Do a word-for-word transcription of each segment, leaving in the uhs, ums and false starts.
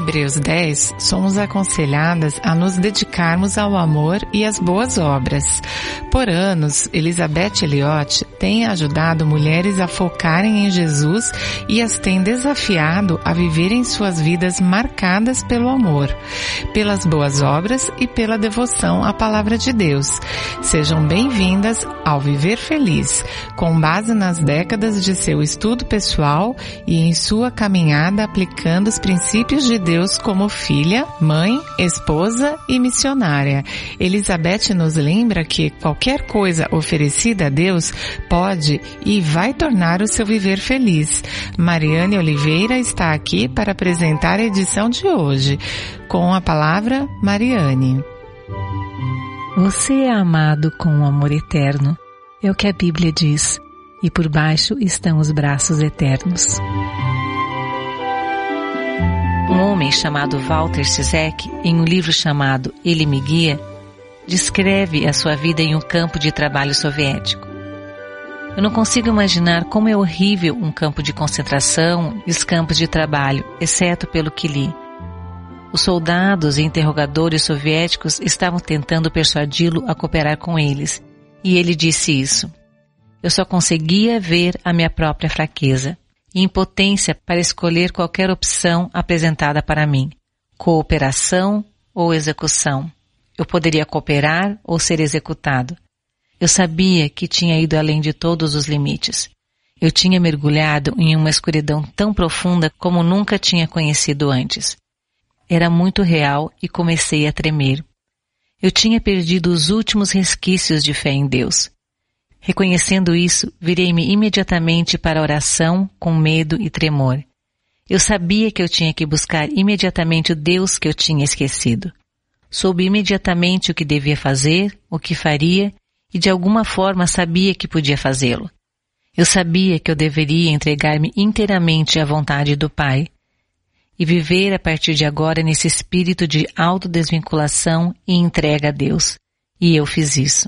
Hebreus dez, somos aconselhadas a nos dedicarmos ao amor e às boas obras. Por anos, Elizabeth Elliot tem ajudado mulheres a focarem em Jesus e as tem desafiado a viverem suas vidas marcadas pelo amor, pelas boas obras e pela devoção à palavra de Deus. Sejam bem-vindas ao Viver Feliz, com base nas décadas de seu estudo pessoal e em sua caminhada aplicando os princípios de Deus como filha, mãe, esposa e missionária. Elizabeth nos lembra que qualquer coisa oferecida a Deus pode e vai tornar o seu viver feliz. Mariane Oliveira está aqui para apresentar a edição de hoje. Com a palavra, Mariane. Você é amado com um amor eterno, é o que a Bíblia diz, e por baixo estão os braços eternos. Um homem chamado Walter Cizek, em um livro chamado Ele Me Guia, descreve a sua vida em um campo de trabalho soviético. Eu não consigo imaginar como é horrível um campo de concentração e os campos de trabalho, exceto pelo que li. Os soldados e interrogadores soviéticos estavam tentando persuadi-lo a cooperar com eles, e ele disse isso. Eu só conseguia ver a minha própria fraqueza e impotência para escolher qualquer opção apresentada para mim, cooperação ou execução. Eu poderia cooperar ou ser executado. Eu sabia que tinha ido além de todos os limites. Eu tinha mergulhado em uma escuridão tão profunda como nunca tinha conhecido antes. Era muito real e comecei a tremer. Eu tinha perdido os últimos resquícios de fé em Deus. Reconhecendo isso, virei-me imediatamente para a oração com medo e tremor. Eu sabia que eu tinha que buscar imediatamente o Deus que eu tinha esquecido. Soube imediatamente o que devia fazer, o que faria, e de alguma forma sabia que podia fazê-lo. Eu sabia que eu deveria entregar-me inteiramente à vontade do Pai e viver a partir de agora nesse espírito de autodesvinculação e entrega a Deus. E eu fiz isso.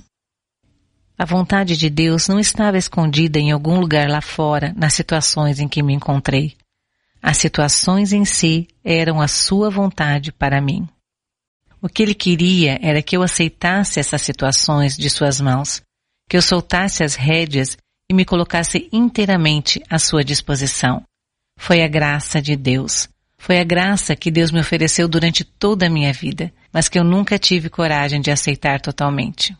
A vontade de Deus não estava escondida em algum lugar lá fora, nas situações em que me encontrei. As situações em si eram a sua vontade para mim. O que ele queria era que eu aceitasse essas situações de suas mãos, que eu soltasse as rédeas e me colocasse inteiramente à sua disposição. Foi a graça de Deus. Foi a graça que Deus me ofereceu durante toda a minha vida, mas que eu nunca tive coragem de aceitar totalmente.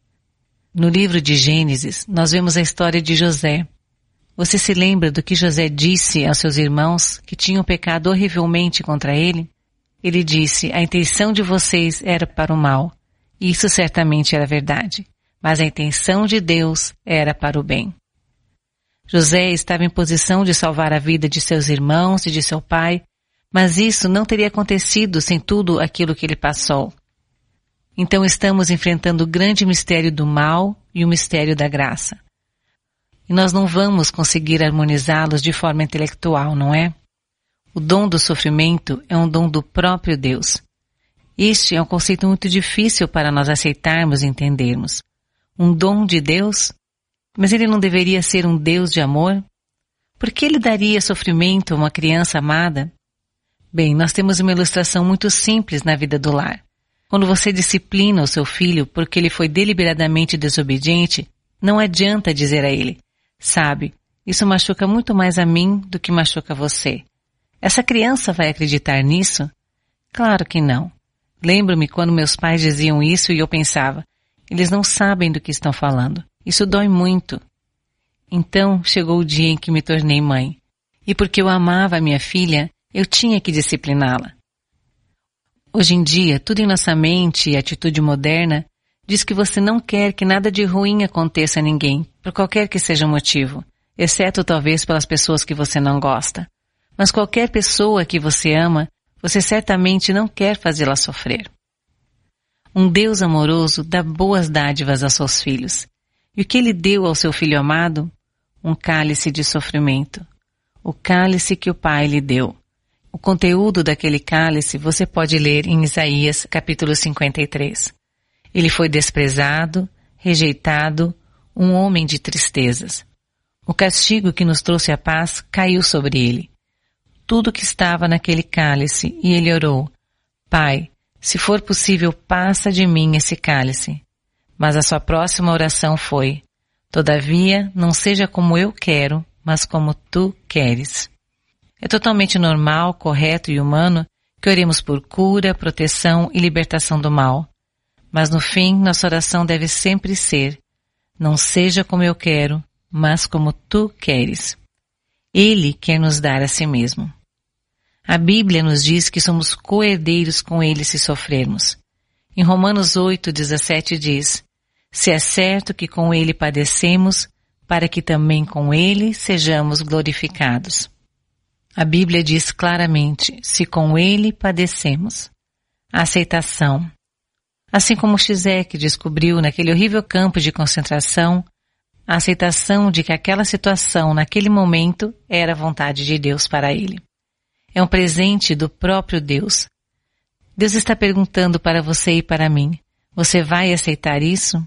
No livro de Gênesis, nós vemos a história de José. Você se lembra do que José disse aos seus irmãos que tinham pecado horrivelmente contra ele? Ele disse, a intenção de vocês era para o mal. E isso certamente era verdade, mas a intenção de Deus era para o bem. José estava em posição de salvar a vida de seus irmãos e de seu pai, mas isso não teria acontecido sem tudo aquilo que ele passou. Então estamos enfrentando o grande mistério do mal e o mistério da graça. E nós não vamos conseguir harmonizá-los de forma intelectual, não é? O dom do sofrimento é um dom do próprio Deus. Este é um conceito muito difícil para nós aceitarmos e entendermos. Um dom de Deus? Mas ele não deveria ser um Deus de amor? Por que ele daria sofrimento a uma criança amada? Bem, nós temos uma ilustração muito simples na vida do lar. Quando você disciplina o seu filho porque ele foi deliberadamente desobediente, não adianta dizer a ele, sabe, isso machuca muito mais a mim do que machuca você. Essa criança vai acreditar nisso? Claro que não. Lembro-me quando meus pais diziam isso e eu pensava, eles não sabem do que estão falando. Isso dói muito. Então chegou o dia em que me tornei mãe. E porque eu amava a minha filha, eu tinha que discipliná-la. Hoje em dia, tudo em nossa mente e atitude moderna diz que você não quer que nada de ruim aconteça a ninguém, por qualquer que seja o motivo, exceto talvez pelas pessoas que você não gosta. Mas qualquer pessoa que você ama, você certamente não quer fazê-la sofrer. Um Deus amoroso dá boas dádivas aos seus filhos. E o que ele deu ao seu filho amado? Um cálice de sofrimento. O cálice que o Pai lhe deu. O conteúdo daquele cálice você pode ler em Isaías capítulo cinquenta e três. Ele foi desprezado, rejeitado, um homem de tristezas. O castigo que nos trouxe a paz caiu sobre ele. tudo que estava naquele cálice e ele orou: Pai, se for possível, passa de mim esse cálice. Mas a sua próxima oração foi: Todavia, não seja como eu quero, mas como tu queres. É totalmente normal, correto e humano que oremos por cura, proteção e libertação do mal. Mas no fim, nossa oração deve sempre ser: não seja como eu quero, mas como tu queres. Ele quer nos dar a si mesmo. A Bíblia nos diz que somos co-herdeiros com ele se sofrermos. Em Romanos oito, dezessete diz: se é certo que com ele padecemos, para que também com ele sejamos glorificados. A Bíblia diz claramente: se com ele padecemos. A aceitação. Assim como Shizek descobriu naquele horrível campo de concentração, a aceitação de que aquela situação, naquele momento, era a vontade de Deus para ele. É um presente do próprio Deus. Deus está perguntando para você e para mim: você vai aceitar isso?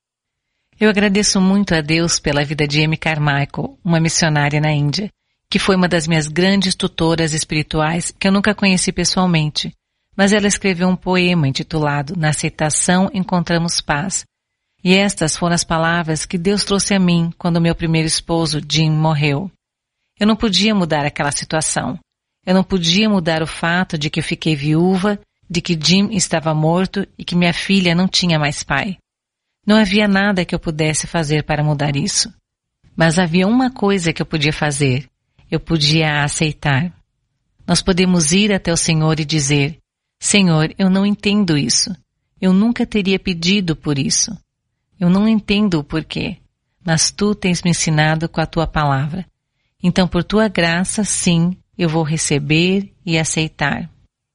Eu agradeço muito a Deus pela vida de Amy Carmichael, uma missionária na Índia, que foi uma das minhas grandes tutoras espirituais que eu nunca conheci pessoalmente, mas ela escreveu um poema intitulado Na Aceitação Encontramos Paz. E estas foram as palavras que Deus trouxe a mim quando meu primeiro esposo, Jim, morreu. Eu não podia mudar aquela situação. Eu não podia mudar o fato de que eu fiquei viúva, de que Jim estava morto e que minha filha não tinha mais pai. Não havia nada que eu pudesse fazer para mudar isso. Mas havia uma coisa que eu podia fazer. Eu podia aceitar. Nós podemos ir até o Senhor e dizer: Senhor, eu não entendo isso. Eu nunca teria pedido por isso. Eu não entendo o porquê, mas Tu tens me ensinado com a Tua palavra. Então, por Tua graça, sim, eu vou receber e aceitar.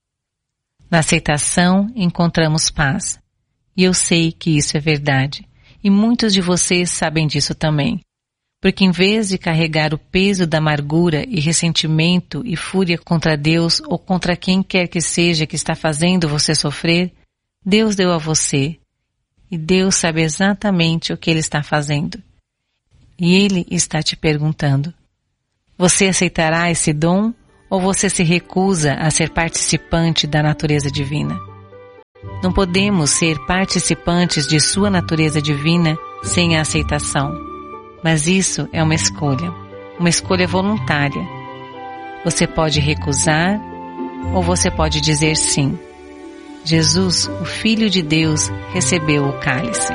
Na aceitação, encontramos paz. E eu sei que isso é verdade. E muitos de vocês sabem disso também. Porque em vez de carregar o peso da amargura e ressentimento e fúria contra Deus ou contra quem quer que seja que está fazendo você sofrer, Deus deu a você. E Deus sabe exatamente o que Ele está fazendo. E Ele está te perguntando: você aceitará esse dom ou você se recusa a ser participante da natureza divina? Não podemos ser participantes de sua natureza divina sem a aceitação. Mas isso é uma escolha, uma escolha voluntária. Você pode recusar ou você pode dizer sim. Jesus, o Filho de Deus, recebeu o cálice.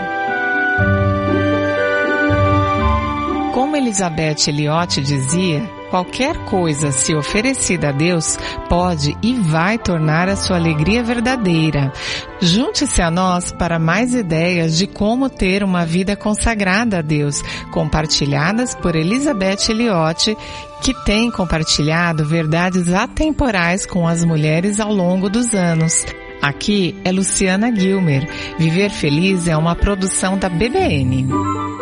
Como Elizabeth Elliot dizia, qualquer coisa, se oferecida a Deus, pode e vai tornar a sua alegria verdadeira. Junte-se a nós para mais ideias de como ter uma vida consagrada a Deus, compartilhadas por Elizabeth Elliot, que tem compartilhado verdades atemporais com as mulheres ao longo dos anos. Aqui é Luciana Gilmer. Viver Feliz é uma produção da B B N.